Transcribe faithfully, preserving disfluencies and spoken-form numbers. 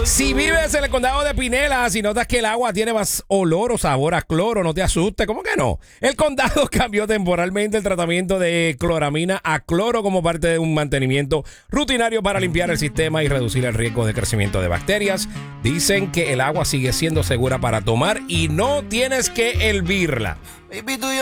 Si vives en el condado de Pinellas y notas que el agua tiene más olor o sabor a cloro, no te asustes, ¿cómo que no? El condado cambió temporalmente el tratamiento de cloramina a cloro como parte de un mantenimiento rutinario para limpiar el sistema y reducir el riesgo de crecimiento de bacterias. Dicen que el agua sigue siendo segura para tomar y no tienes que hervirla. Baby, tú y yo